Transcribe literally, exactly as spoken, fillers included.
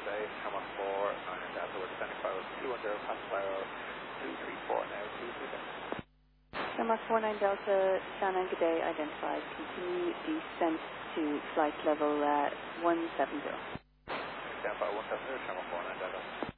today, Shamrock four, nine and Delta, we're descending by two one zero, past fire two three four now, two three seven. Shamrock four nine Delta, Shannon, good day, identified. Continue descent to flight level uh, one seven zero. Stand by one seven zero, Shamrock four nine Delta.